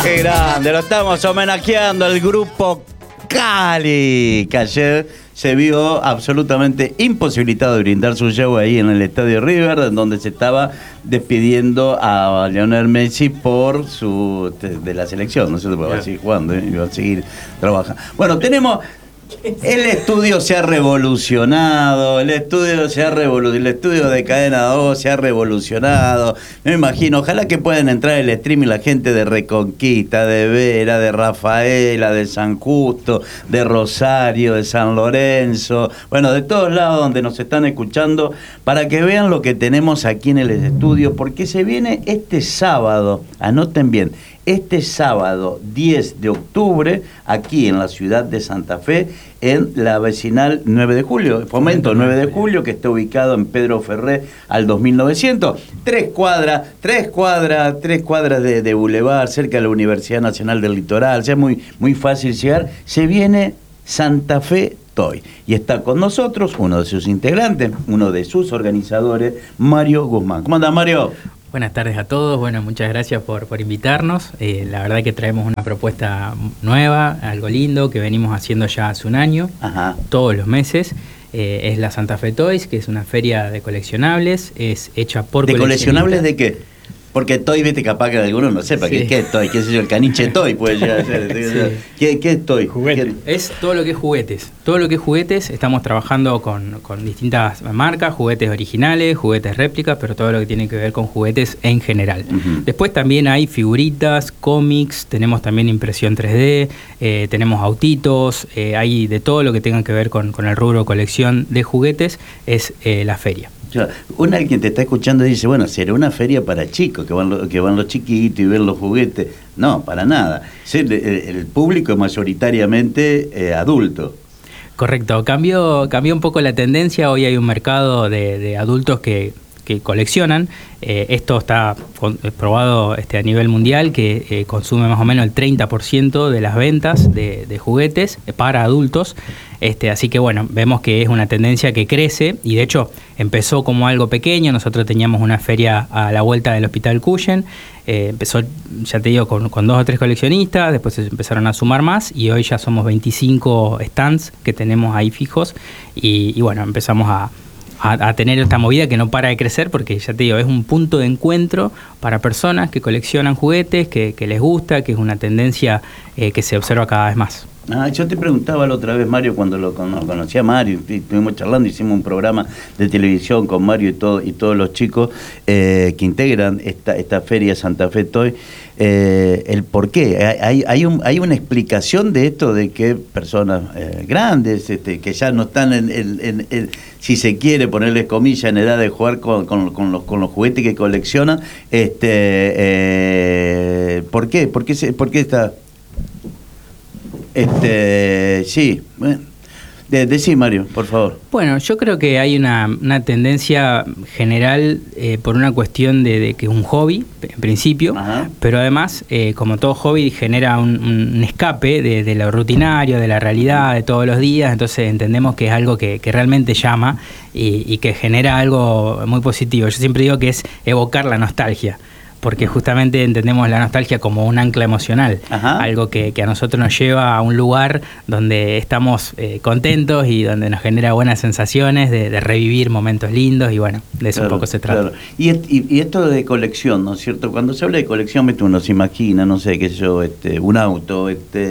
Qué grande, lo estamos homenajeando al grupo Cali, que ayer se vio absolutamente imposibilitado de brindar su show ahí en el Estadio River, en donde se estaba despidiendo a Lionel Messi por de la selección, no sé si va a seguir jugando, y va a seguir trabajando. Bueno, tenemos... El estudio se ha revolucionado, el estudio de Cadena 2 se ha revolucionado. Me imagino, ojalá que puedan entrar el streaming la gente de Reconquista, de Vera, de Rafaela, de San Justo, de Rosario, de San Lorenzo, bueno, de todos lados donde nos están escuchando, para que vean lo que tenemos aquí en el estudio, porque se viene este sábado, anoten bien, este sábado 10 de octubre, aquí en la ciudad de Santa Fe, en la vecinal 9 de julio, Fomento 9 de julio, que está ubicado en Pedro Ferré al 2900, tres cuadras de Boulevard, cerca de la Universidad Nacional del Litoral, o sea, muy fácil llegar. Se viene Santa Fe Toy, y está con nosotros uno de sus integrantes, uno de sus organizadores, Mario Guzmán. ¿Cómo anda, Mario? Buenas tardes a todos, bueno, muchas gracias por invitarnos. La verdad que traemos una propuesta nueva, algo lindo, que venimos haciendo ya hace un año, todos los meses. Es la Santa Fe Toys, que es una feria de coleccionables, es hecha por ¿De coleccionables de qué? Porque Toy, vete, capaz que alguno no sepa qué es Toy, qué sé yo, el caniche Toy puede llegar a ser. ¿Qué es Toy? Juguete. Es todo lo que es juguetes. Todo lo que es juguetes, estamos trabajando con distintas marcas, juguetes originales, juguetes réplicas, pero todo lo que tiene que ver con juguetes en general. Después también hay figuritas, cómics, tenemos también impresión 3D, tenemos autitos, hay de todo lo que tenga que ver con el rubro colección de juguetes, es la feria. Alguien te está escuchando y dice, bueno, será una feria para chicos, que van los chiquitos y ven los juguetes. No, para nada. El público es mayoritariamente adulto. Correcto, cambió un poco la tendencia. Hoy hay un mercado de adultos que coleccionan. Esto está probado a nivel mundial, que consume más o menos el 30% de las ventas de juguetes para adultos. Así que bueno, vemos que es una tendencia que crece, y de hecho empezó como algo pequeño. Nosotros teníamos una feria a la vuelta del Hospital Cuyen, empezó, ya te digo, con 2 o 3 coleccionistas, después se empezaron a sumar más, y hoy ya somos 25 stands que tenemos ahí fijos, y bueno, empezamos a tener esta movida que no para de crecer, porque ya te digo, es un punto de encuentro para personas que coleccionan juguetes, que les gusta, que es una tendencia que se observa cada vez más. Yo te preguntaba la otra vez, Mario, cuando conocí a Mario, estuvimos charlando, hicimos un programa de televisión con Mario y todos los chicos que integran esta feria Santa Fe Toy, el por qué. Hay una explicación de esto, de que personas grandes, que ya no están si se quiere ponerles comillas, en edad de jugar con los juguetes que coleccionan, ¿por qué? ¿Por qué está? Sí, bueno. Decí, Mario, por favor. Bueno, yo creo que hay una tendencia general por una cuestión de que es un hobby, en principio, pero además, como todo hobby, genera un escape de lo rutinario, de la realidad de todos los días. Entonces entendemos que es algo que realmente llama y que genera algo muy positivo. Yo siempre digo que es evocar la nostalgia, porque justamente entendemos la nostalgia como un ancla emocional, algo que a nosotros nos lleva a un lugar donde estamos contentos y donde nos genera buenas sensaciones de revivir momentos lindos, y bueno, de eso un poco se trata. Claro. Y esto de colección, ¿no es cierto? Cuando se habla de colección, uno se imagina, no sé, qué sé yo, un auto,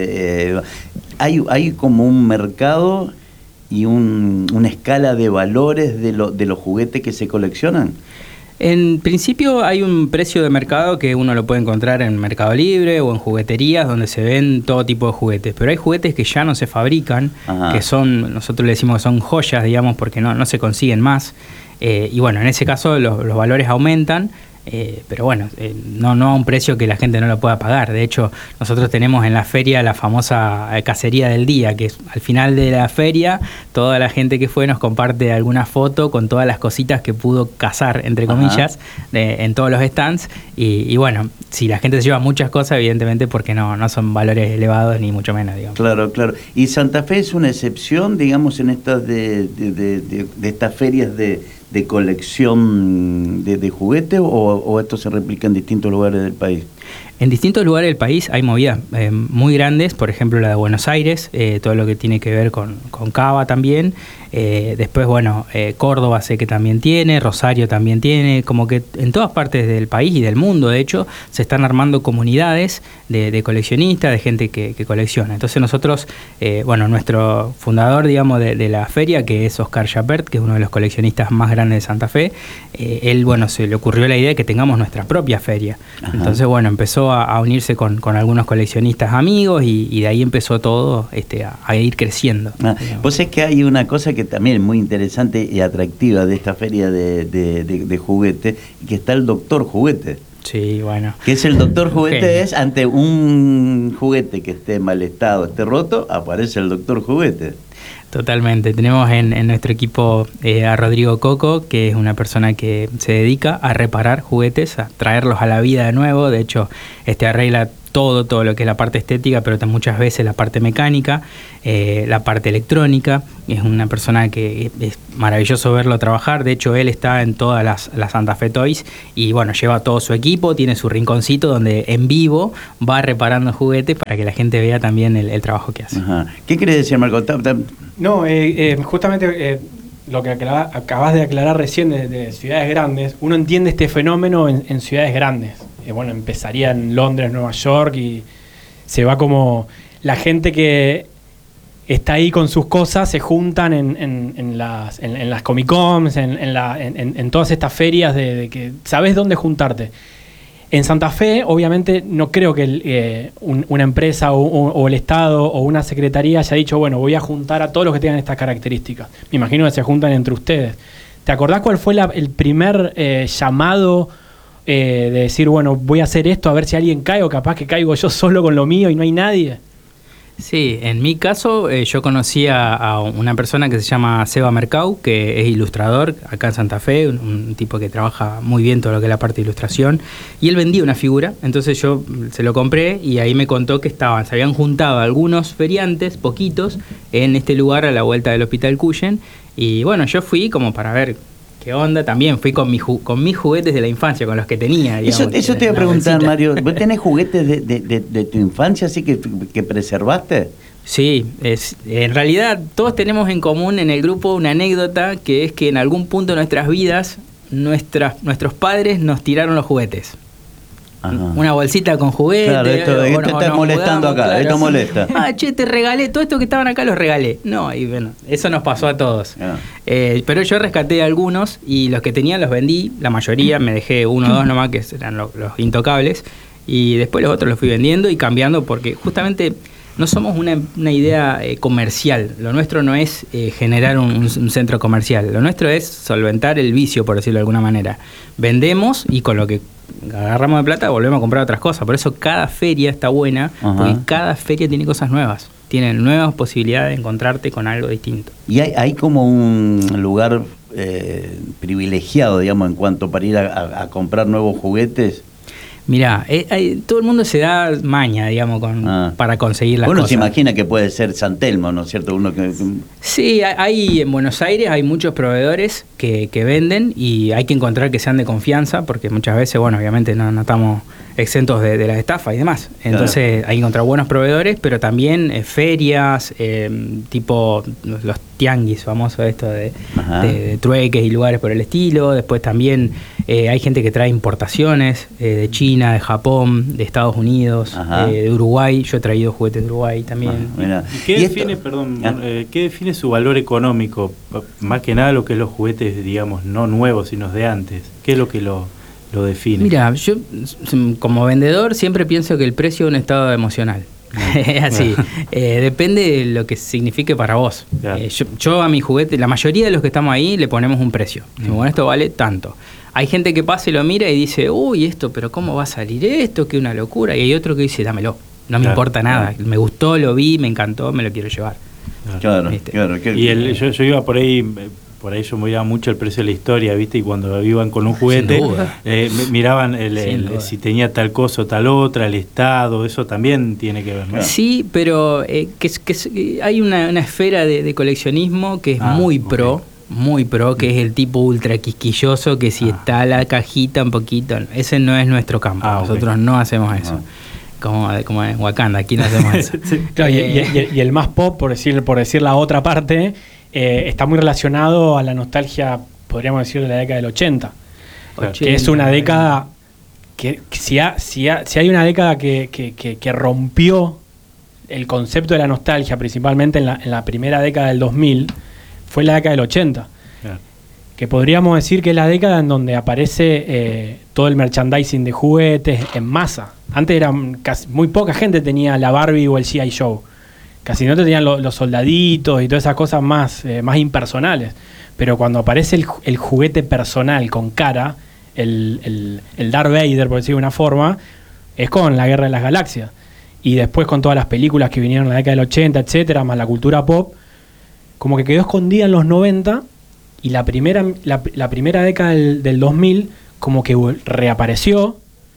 hay como un mercado y una escala de valores de los juguetes que se coleccionan. En principio hay un precio de mercado que uno lo puede encontrar en Mercado Libre o en jugueterías donde se ven todo tipo de juguetes, pero hay juguetes que ya no se fabrican, que son, nosotros le decimos que son joyas, digamos, porque no se consiguen más, y bueno, en ese caso los valores aumentan. Pero bueno, no a un precio que la gente no lo pueda pagar. De hecho, nosotros tenemos en la feria la famosa cacería del día, que es al final de la feria, toda la gente que fue nos comparte alguna foto con todas las cositas que pudo cazar, entre comillas, en todos los stands. Y bueno, si la gente se lleva muchas cosas, evidentemente porque no son valores elevados, ni mucho menos, digamos. Claro. ¿Y Santa Fe es una excepción, digamos, en estas de estas ferias de colección de juguetes, o esto se replica en distintos lugares del país? En distintos lugares del país hay movidas muy grandes, por ejemplo la de Buenos Aires, todo lo que tiene que ver con Cava también. Después, bueno, Córdoba sé que también tiene, Rosario también tiene, como que en todas partes del país y del mundo, de hecho, se están armando comunidades de coleccionistas, de gente que colecciona. Entonces nosotros, bueno, nuestro fundador, digamos, de la feria, que es Oscar Chapert, que es uno de los coleccionistas más grandes de Santa Fe, él, bueno, se le ocurrió la idea de que tengamos nuestra propia feria. Ajá. Entonces, bueno, empezó a unirse con algunos coleccionistas amigos y de ahí empezó todo a ir creciendo. Vos es que hay una cosa que también es muy interesante y atractiva de esta feria de juguete, que está el Doctor Juguete. Sí, bueno. Que es el Doctor Juguete, es ante un juguete que esté en mal estado, esté roto, aparece el Doctor Juguete. Totalmente. Tenemos en nuestro equipo a Rodrigo Coco, que es una persona que se dedica a reparar juguetes, a traerlos a la vida de nuevo. De hecho, arregla todo lo que es la parte estética, pero muchas veces la parte mecánica, la parte electrónica. Es una persona que es maravilloso verlo trabajar. De hecho, él está en todas las Santa Fe Toys y bueno, lleva todo su equipo, tiene su rinconcito donde en vivo va reparando juguetes para que la gente vea también el trabajo que hace. Ajá. ¿Qué querés decir, Marco? No, justamente lo que acabas de aclarar recién de ciudades grandes, uno entiende este fenómeno en ciudades grandes. Bueno, empezaría en Londres, Nueva York y se va como la gente que está ahí con sus cosas, se juntan en las Comic Cons, en todas estas ferias de que sabes dónde juntarte. En Santa Fe, obviamente, no creo que una empresa o el Estado o una secretaría haya dicho, bueno, voy a juntar a todos los que tengan estas características. Me imagino que se juntan entre ustedes. ¿Te acordás cuál fue el primer llamado de decir, bueno, voy a hacer esto a ver si alguien cae o capaz que caigo yo solo con lo mío y no hay nadie? Sí, en mi caso yo conocí a una persona que se llama Seba Mercau, que es ilustrador acá en Santa Fe, un tipo que trabaja muy bien todo lo que es la parte de ilustración, y él vendía una figura, entonces yo se lo compré y ahí me contó que se habían juntado algunos feriantes, poquitos, en este lugar a la vuelta del Hospital Cuyen, y bueno, yo fui como para ver qué onda, también fui con mis juguetes de la infancia, con los que tenía. Digamos, eso te iba a preguntar, Mario. ¿Vos tenés juguetes de tu infancia así que preservaste? Sí, en realidad todos tenemos en común en el grupo una anécdota que es que en algún punto de nuestras vidas nuestros padres nos tiraron los juguetes. Ajá. Una bolsita con juguetes. Claro, esto está molestando acá, claro, esto molesta. Che, te regalé, todo esto que estaban acá los regalé. No, y bueno, eso nos pasó a todos. Pero yo rescaté algunos y los que tenía los vendí, la mayoría, me dejé uno o dos nomás que eran los intocables. Y después los otros los fui vendiendo y cambiando porque justamente no somos una idea comercial. Lo nuestro no es generar un centro comercial. Lo nuestro es solventar el vicio, por decirlo de alguna manera. Vendemos y con lo que agarramos de plata volvemos a comprar otras cosas. Por eso cada feria está buena. Ajá. Porque cada feria tiene cosas nuevas. Tienen nuevas posibilidades de encontrarte con algo distinto. Y hay como un lugar privilegiado, digamos, en cuanto para ir a comprar nuevos juguetes. Mirá, todo el mundo se da maña, digamos, para conseguir las cosas. Uno se imagina que puede ser San Telmo, ¿no es cierto? Sí, hay en Buenos Aires hay muchos proveedores que venden y hay que encontrar que sean de confianza porque muchas veces, bueno, obviamente no estamos exentos de las estafas y demás. Entonces claro, hay que encontrar buenos proveedores, pero también ferias, tipo los tianguis, famoso esto de trueques y lugares por el estilo. Después también hay gente que trae importaciones de China, de Japón, de Estados Unidos, de Uruguay. Yo he traído juguetes de Uruguay también. ¿Y qué define, qué define su valor económico? Más que nada lo que es los juguetes, digamos, no nuevos, sino de antes. ¿Qué es lo que lo define? Mira, yo como vendedor siempre pienso que el precio es un estado emocional. Es así. Depende de lo que signifique para vos. Yo a mi juguete, la mayoría de los que estamos ahí le ponemos un precio. Bueno, esto vale tanto. Hay gente que pasa y lo mira y dice, uy, esto, pero ¿cómo va a salir esto? Qué una locura. Y hay otro que dice, dámelo. No me importa nada. Me gustó, lo vi, me encantó, me lo quiero llevar. Claro. Y yo iba por ahí yo movía mucho el precio de la historia, ¿viste? Y cuando iban con un juguete, miraban si tenía tal cosa o tal otra, el estado, eso también tiene que ver, ¿no? Sí, pero hay una esfera de coleccionismo que es muy pro, muy pro, que es el tipo ultra quisquilloso, que si está la cajita un poquito, ese no es nuestro campo. Nosotros no hacemos eso. Como en Wakanda, aquí no hacemos eso. Claro, y el más pop, por decir la otra parte, está muy relacionado a la nostalgia, podríamos decir, de la década del 80. Que es una década que si hay una década que rompió el concepto de la nostalgia, principalmente en la primera década del 2000, fue la década del 80. Claro. Que podríamos decir que es la década en donde aparece todo el merchandising de juguetes en masa. Antes muy poca gente tenía la Barbie o el G.I. Joe. Casi no tenían los soldaditos y todas esas cosas más impersonales. Pero cuando aparece el juguete personal con cara, el Darth Vader, por decirlo de una forma, es con la Guerra de las Galaxias. Y después con todas las películas que vinieron en la década del 80, etcétera, más la cultura pop, como que quedó escondida en los 90, y la primera década del 2000 como que reapareció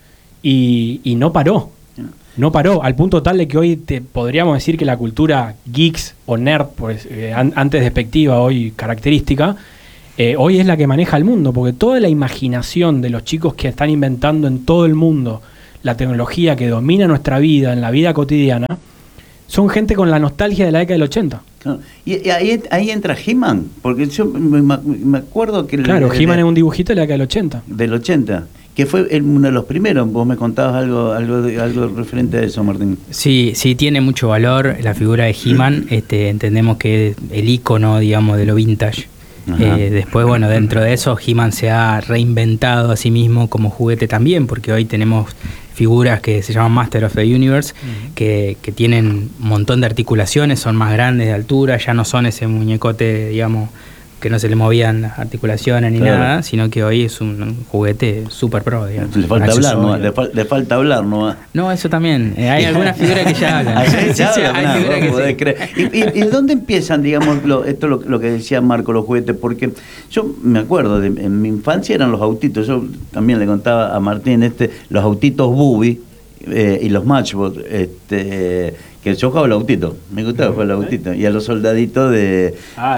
y no paró. No paró, al punto tal de que hoy podríamos decir que la cultura geeks o nerd, pues, antes despectiva, hoy característica, hoy es la que maneja el mundo, porque toda la imaginación de los chicos que están inventando en todo el mundo la tecnología que domina nuestra vida, en la vida cotidiana, son gente con la nostalgia de la década del 80. Claro. Y ahí entra He-Man, porque yo me acuerdo que... Claro, He-Man es un dibujito de la década del 80. Del 80. Que fue uno de los primeros. Vos me contabas algo referente a eso, Martín. Sí, tiene mucho valor la figura de He-Man. Entendemos que es el ícono, digamos, de lo vintage. Después, bueno, dentro de eso, He-Man se ha reinventado a sí mismo como juguete también, porque hoy tenemos figuras que se llaman Master of the Universe, que tienen un montón de articulaciones, son más grandes de altura, ya no son ese muñecote, digamos, que no se le movían las articulaciones ni nada, sino que hoy es un juguete super pro, digamos. Le falta hablar, ¿no? Le falta hablar, ¿no? No, eso también. Hay algunas figuras que ya hablan. Hay figuras que sí. Creer. ¿Y dónde empiezan, digamos, lo que decía Marco, los juguetes? Porque yo me acuerdo, en mi infancia eran los autitos. Yo también le contaba a Martín, los autitos Bubi y los Matchbox, que yo jugaba el autito, me gustaba jugar el autito, y a los soldaditos de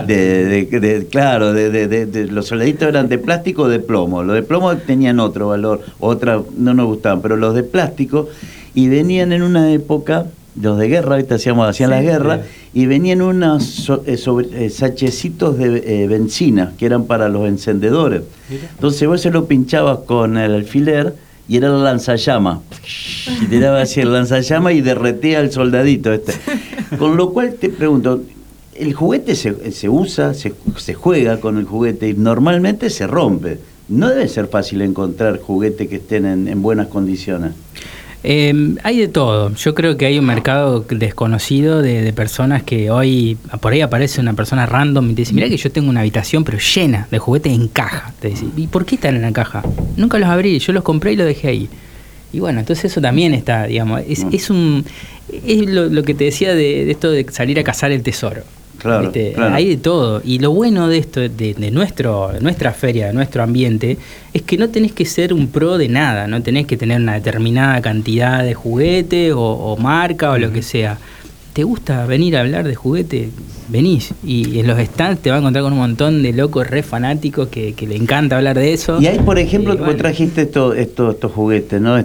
los soldaditos eran de plástico o de plomo. Los de plomo tenían otro valor, no nos gustaban, pero los de plástico, y venían en una época, los de guerra, ahorita hacían las guerras, y venían unos sachecitos de benzina, que eran para los encendedores. Entonces vos se lo pinchabas con el alfiler, y era el lanzallamas. Y tiraba así el lanzallamas y derretía al soldadito. Con lo cual te pregunto, el juguete se usa, se juega con el juguete y normalmente se rompe. No debe ser fácil encontrar juguetes que estén en buenas condiciones. Hay de todo. Yo creo que hay un mercado desconocido de personas que hoy, por ahí aparece una persona random y te dice, mirá que yo tengo una habitación pero llena de juguetes en caja. Te dice, ¿y por qué están en la caja? Nunca los abrí, yo los compré y los dejé ahí. Y bueno, entonces eso también está, digamos, es lo que te decía de esto de salir a cazar el tesoro. Claro, claro. Hay de todo. Y lo bueno de esto, de nuestra feria, de nuestro ambiente, es que no tenés que ser un pro de nada, no tenés que tener una determinada cantidad de juguete o marca o lo que sea. ¿Te gusta venir a hablar de juguete? Venís. Y en los stands te vas a encontrar con un montón de locos re fanáticos que le encanta hablar de eso. Y ahí, por ejemplo, vos trajiste estos juguetes, ¿no?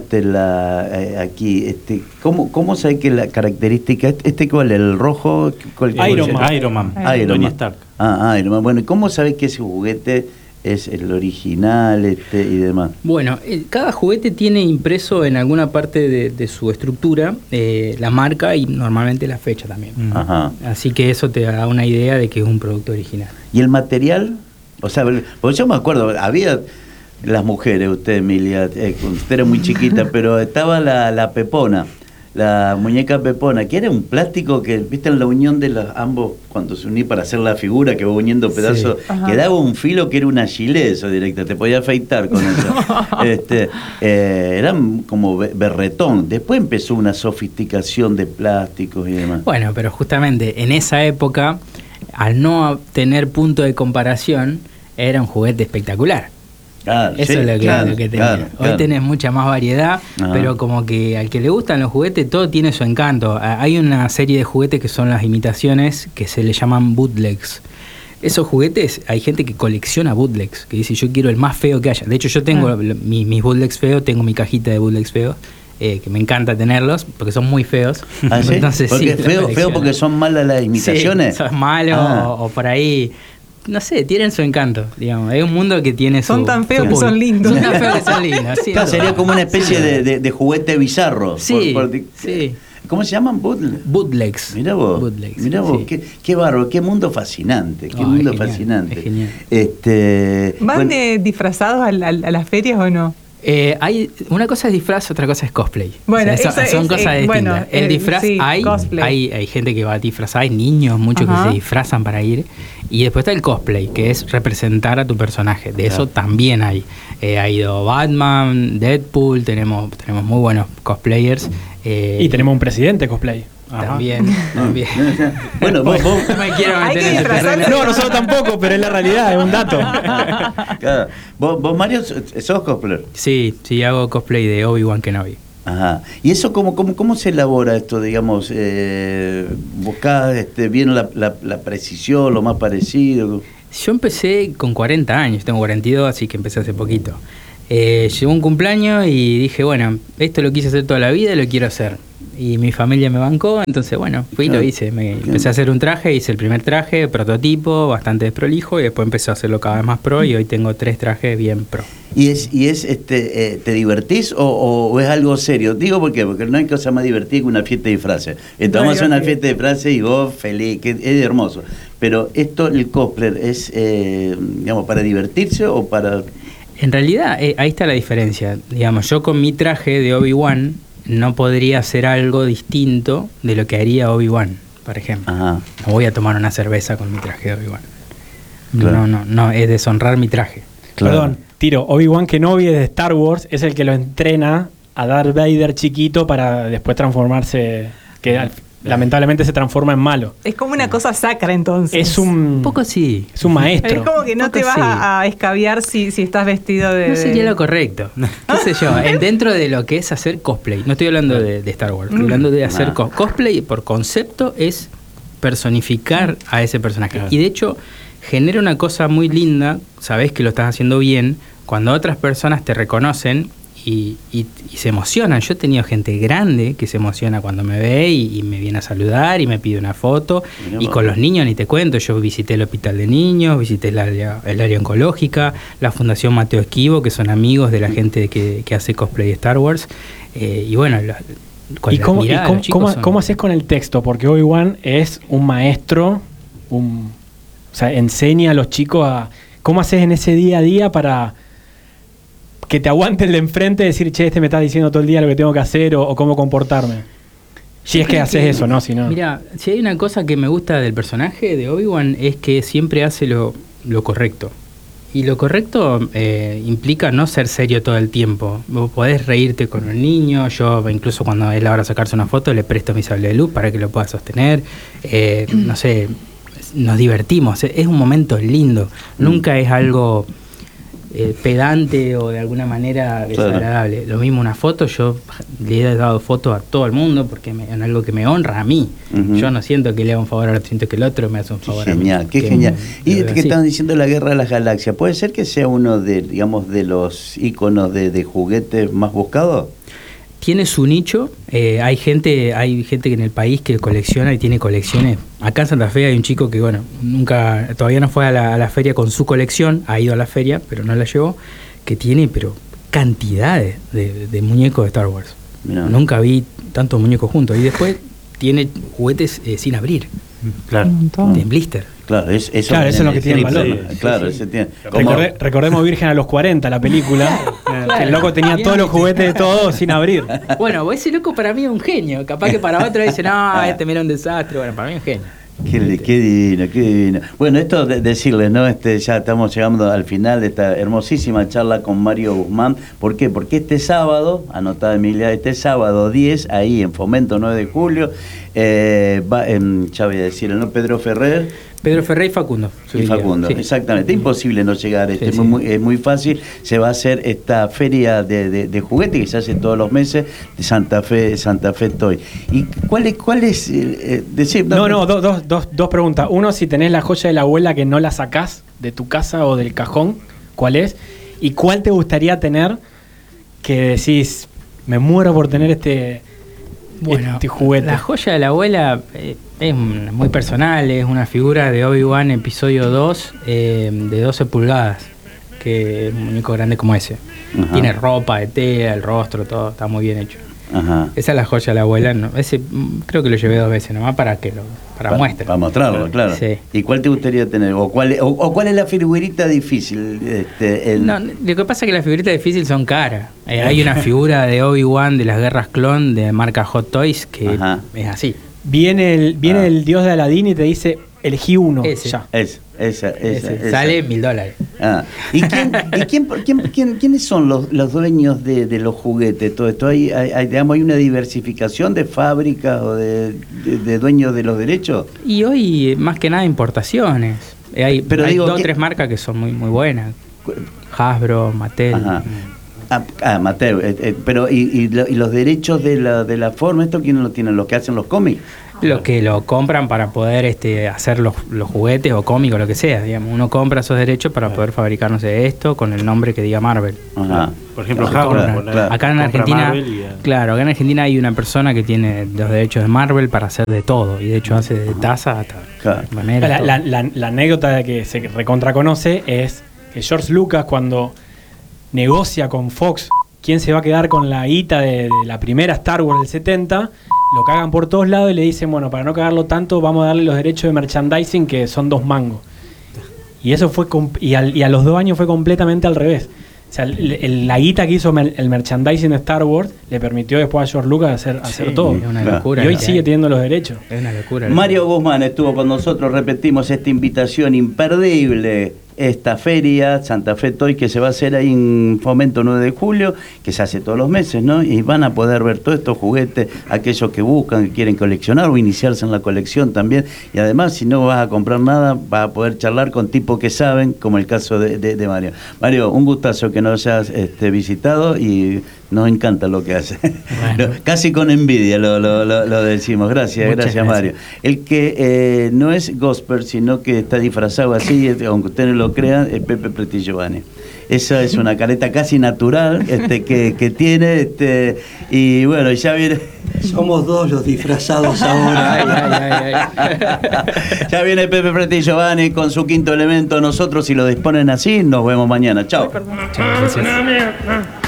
Aquí, ¿cómo sabés que la característica? ¿Cuál? ¿El rojo? Iron Man. Tony Stark. Iron Man. Bueno, ¿y cómo sabés que ese juguete es el original y demás? Bueno, cada juguete tiene impreso en alguna parte de su estructura la marca y normalmente la fecha también. Ajá. Así que eso te da una idea de que es un producto original. ¿Y el material? O sea, porque yo me acuerdo, había las mujeres, usted, Emilia, usted era muy chiquita, pero estaba la Pepona, la muñeca Pepona, que era un plástico que, viste, en la unión de ambos, cuando se uní para hacer la figura, que va uniendo pedazos, quedaba un filo que era una gilet, eso directo, te podía afeitar con eso. Eran como berretón. Después empezó una sofisticación de plásticos y demás. Bueno, pero justamente en esa época, al no tener punto de comparación, era un juguete espectacular. Claro, eso es lo que tenés. Claro. Hoy tenés mucha más variedad, pero como que al que le gustan los juguetes, todo tiene su encanto. Hay una serie de juguetes que son las imitaciones, que se le llaman bootlegs. Esos juguetes, hay gente que colecciona bootlegs, que dice yo quiero el más feo que haya. De hecho yo tengo mis bootlegs feos, tengo mi cajita de bootlegs feos, que me encanta tenerlos, porque son muy feos. ¿Ah, sí? Entonces, porque feo porque son malas las imitaciones. Sí, son malos o por ahí... No sé, tienen su encanto, digamos. Es un mundo que tiene su... Son tan feos que público. son lindos. Son tan feos que son lindos, sí. Claro, sería como una especie de juguete bizarro. Sí, sí. ¿Cómo se llaman? Bootlegs. Mirá vos, sí. qué bárbaro, qué mundo fascinante, qué mundo genial, fascinante. es genial. ¿Van bueno, disfrazados a las ferias o no? Hay una cosa es disfraz, otra cosa es cosplay. Bueno, o sea, son cosas distintas. bueno, el disfraz sí, hay gente que va disfrazada, hay niños muchos que se disfrazan para ir. Y después está el cosplay, que es representar a tu personaje. De eso también hay. Ha ido Batman, Deadpool, tenemos muy buenos cosplayers. Y tenemos un presidente cosplay. También. Bueno, vos no me quiero meter en ese terreno. No, nosotros tampoco, pero es la realidad, es un dato. claro. ¿Vos, Mario, sos cosplayer? Sí, hago cosplay de Obi-Wan Kenobi. Ajá. ¿Y eso cómo se elabora esto, digamos? ¿Buscás bien la precisión, lo más parecido? Yo empecé con 40 años, tengo 42, así que empecé hace poquito. Llegó un cumpleaños y dije, bueno, esto lo quise hacer toda la vida y lo quiero hacer. Y mi familia me bancó, entonces bueno, fui y lo hice. Empecé a hacer un traje, hice el primer traje, prototipo, bastante desprolijo, y después empecé a hacerlo cada vez más pro, y hoy tengo 3 trajes bien pro. ¿Te divertís o es algo serio? Digo, ¿por qué? Porque no hay cosa más divertida que una fiesta de disfraces. Entonces vamos a una fiesta de disfraces y vos feliz, que es hermoso. Pero esto, el cosplay, ¿es digamos, para divertirse o para...? En realidad, ahí está la diferencia. Digamos, yo con mi traje de Obi-Wan no podría hacer algo distinto de lo que haría Obi-Wan, por ejemplo. Ajá. No voy a tomar una cerveza con mi traje de Obi-Wan. Claro. No, es deshonrar mi traje. Claro. Perdón, tiro. Obi-Wan Kenobi de Star Wars es el que lo entrena a Darth Vader chiquito para después transformarse, lamentablemente se transforma en malo. Es como una cosa sacra, entonces. Es un poco sí. Es un maestro. Es como que no te vas a escabiar si estás vestido de... No sería lo correcto. ¿Qué sé yo? Dentro de lo que es hacer cosplay. No estoy hablando de Star Wars. Estoy hablando de hacer cosplay. Por concepto es personificar a ese personaje. Y de hecho genera una cosa muy linda. Sabés que lo estás haciendo bien. Cuando otras personas te reconocen y se emocionan. Yo he tenido gente grande que se emociona cuando me ve y me viene a saludar y me pide una foto. Y con los niños ni te cuento. Yo visité el hospital de niños, visité el área oncológica, la Fundación Mateo Esquivo, que son amigos de la gente que hace cosplay de Star Wars. Y bueno, ¿Cómo haces con el texto? Porque Obi-Wan es un maestro, o sea, enseña a los chicos a... ¿Cómo haces en ese día a día para que te aguante el de enfrente y decir, che, este me está diciendo todo el día lo que tengo que hacer o cómo comportarme? Si es que haces eso, ¿no? Si no. Mira, si hay una cosa que me gusta del personaje de Obi-Wan es que siempre hace lo correcto. Y lo correcto implica no ser serio todo el tiempo. Vos podés reírte con un niño. Yo, incluso cuando él ahora sacarse una foto, le presto mi sable de luz para que lo pueda sostener. No sé, nos divertimos. Es un momento lindo. Nunca es algo pedante o de alguna manera desagradable. Claro. Lo mismo una foto, yo le he dado fotos a todo el mundo porque es algo que me honra a mí. Yo no siento que le haga un favor al otro, siento que el otro me hace un favor a mí. Qué genial. Y que están diciendo la Guerra de las Galaxias, ¿puede ser que sea uno de, digamos, de los íconos de juguetes más buscados? Tiene su nicho. Hay gente que en el país que colecciona y tiene colecciones. Acá en Santa Fe hay un chico que, bueno, todavía no fue a la feria con su colección, ha ido a la feria, pero no la llevó, que tiene, pero cantidades de muñecos de Star Wars. Mirá. Nunca vi tantos muñecos juntos. Y después tiene juguetes sin abrir. Claro. De blister. Claro, eso es lo que tiene el valor. Claro, sí. Recordemos Virgen a los 40, la película. El loco tenía todos los juguetes de todos sin abrir. Bueno, ese loco para mí es un genio. Capaz que para otro dice, no, este mira un desastre. Bueno, para mí es un genio. Qué divino. Bueno, esto decirles, ¿no? Ya estamos llegando al final de esta hermosísima charla con Mario Guzmán. ¿Por qué? Porque este sábado, anotada Emilia, este sábado 10, ahí en Fomento 9 de julio, ya voy a decir, ¿no? Pedro Ferrer. Pedro Ferré y Facundo. Y Facundo, Sí. exactamente. Imposible no llegar. Sí, Es sí. muy fácil. Se va a hacer esta feria de juguete que se hace todos los meses de Santa Fe Toy. ¿Y cuál es decir? Dos preguntas. Uno, si tenés la joya de la abuela que no la sacás de tu casa o del cajón, ¿cuál es? ¿Y cuál te gustaría tener que decís, me muero por tener este juguete? La joya de la abuela es muy personal, es una figura de Obi-Wan episodio 2 de 12 pulgadas, que es un muñeco grande como ese. Ajá. Tiene ropa de tela, el rostro, todo está muy bien hecho. Ajá. Esa es la joya de la abuela. No, ese creo que lo llevé 2 veces nomás para muestra. Para mostrarlo, claro. Sí. ¿Y cuál te gustaría tener? ¿O cuál es la figurita difícil? No, lo que pasa es que las figuritas difíciles son caras. Hay una figura de Obi-Wan de las guerras clon de marca Hot Toys que Ajá. es así. Viene el dios de Aladín y te dice, elegí uno. Ese. Ya. Esa. Sale $1000. Ah. ¿Y quiénes son los dueños de los juguetes? Todo esto, ¿hay una diversificación de fábricas o de dueños de los derechos? Y hoy más que nada importaciones. Hay 2 o 3 marcas que son muy buenas. Hasbro, Mattel. Ajá. Mateo, pero ¿y los derechos de la forma? ¿Esto quiénes lo tienen? ¿Los que hacen los cómics? Los que lo compran para poder hacer los juguetes o cómicos, lo que sea. Digamos. Uno compra esos derechos para poder fabricar, no sé, esto con el nombre que diga Marvel. Ajá. Por ejemplo, Claro, Hasbro. claro. Acá en Argentina, acá en Argentina hay una persona que tiene los derechos de Marvel para hacer de todo. Y de hecho hace de taza hasta Claro. remeras, todo. La anécdota que se recontraconoce es que George Lucas, cuando negocia con Fox quién se va a quedar con la guita de la primera Star Wars del 70, lo cagan por todos lados y le dicen, bueno, para no cagarlo tanto, vamos a darle los derechos de merchandising, que son 2 mangos. Y eso fue y a los 2 años fue completamente al revés. O sea, la guita que hizo el merchandising de Star Wars le permitió después a George Lucas hacer todo. Es una locura. Y hoy sigue teniendo los derechos. Es una locura. Mario Guzmán estuvo con nosotros, repetimos esta invitación imperdible, esta feria Santa Fe Toy que se va a hacer ahí en Fomento 9 de julio, que se hace todos los meses, ¿no? Y van a poder ver todos estos juguetes, aquellos que buscan, que quieren coleccionar o iniciarse en la colección también. Y además, si no vas a comprar nada, vas a poder charlar con tipos que saben, como el caso de Mario. Mario, un gustazo que nos hayas visitado y nos encanta lo que hace. Bueno. Casi con envidia lo decimos. Gracias Mario. El que no es gospel, sino que está disfrazado así, aunque ustedes no lo crean, es Pepe Preti Giovanni. Esa es una careta casi natural que tiene, y bueno, ya viene. Somos 2 los disfrazados ahora. Ya viene Pepe Preti Giovanni con su quinto elemento. Nosotros, si lo disponen así, nos vemos mañana. Chao. Chao, gracias.